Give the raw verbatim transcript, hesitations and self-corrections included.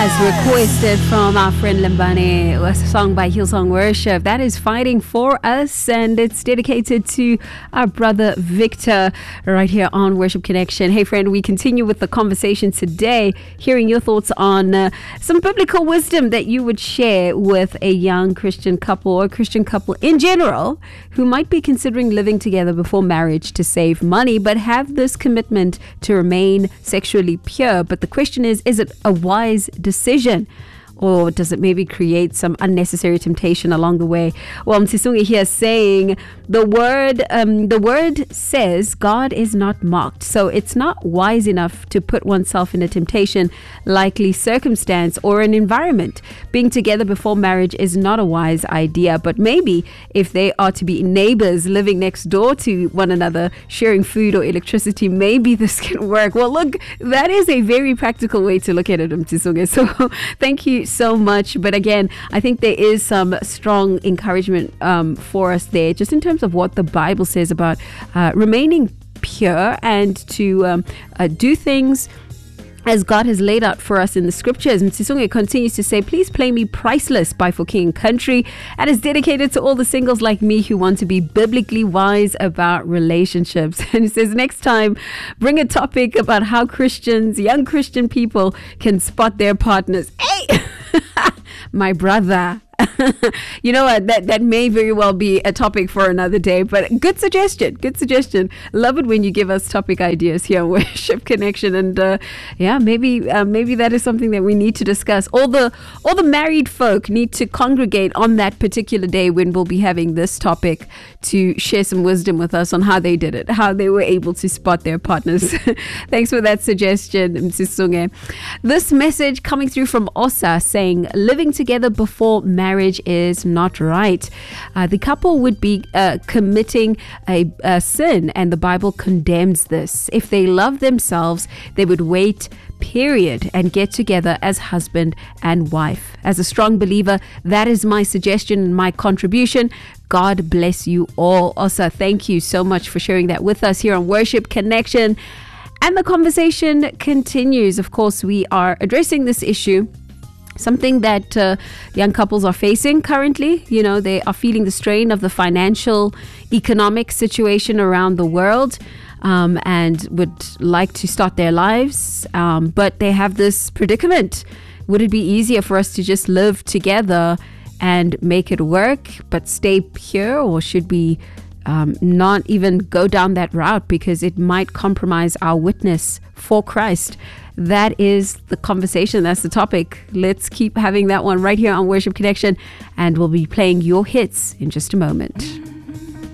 As requested from our friend Lembane, a song by Hillsong Worship that is fighting for us, and it's dedicated to our brother Victor right here on Worship Connection. Hey friend, we continue with the conversation today, hearing your thoughts on uh, some biblical wisdom that you would share with a young Christian couple or Christian couple in general who might be considering living together before marriage to save money but have this commitment to remain sexually pure. But the question is, is it a wise decision? Or does it maybe create some unnecessary temptation along the way? Well, Mtisungi here saying the word um, the word says God is not mocked. So it's not wise enough to put oneself in a temptation, likely circumstance, or an environment. Being together before marriage is not a wise idea. But maybe if they are to be neighbors living next door to one another, sharing food or electricity, maybe this can work. Well, look, that is a very practical way to look at it, Mtisungi. So thank you so much. But again, I think there is some strong encouragement um, for us there, just in terms of what the Bible says about uh, remaining pure and to um, uh, do things as God has laid out for us in the scriptures. And Sisunge continues to say, please play me Priceless by For King and Country, and is dedicated to all the singles like me who want to be biblically wise about relationships. And he says, next time, bring a topic about how Christians, young Christian people, can spot their partners. Hey! My brother. You know what, that that may very well be a topic for another day, but good suggestion good suggestion Love it when you give us topic ideas here on Worship Connection. And uh, yeah, maybe uh, maybe that is something that we need to discuss. All the all the married folk need to congregate on that particular day when we'll be having this topic to share some wisdom with us on how they did it, how they were able to spot their partners. Thanks for that suggestion, Msisunge. This message coming through from Osa saying, living together before marriage marriage is not right. Uh, the couple would be uh, committing a, a sin, and the Bible condemns this. If they love themselves, they would wait, period, and get together as husband and wife. As a strong believer, that is my suggestion and my contribution. God bless you all. Osa, thank you so much for sharing that with us here on Worship Connection. And the conversation continues. Of course, we are addressing this issue, something that uh, young couples are facing currently. You know, they are feeling the strain of the financial, economic situation around the world, um, and would like to start their lives, um, but they have this predicament. Would it be easier for us to just live together and make it work, but stay pure, or should we um, not even go down that route because it might compromise our witness for Christ? That is the conversation. That's the topic. Let's keep having that one right here on Worship Connection, and we'll be playing your hits in just a moment.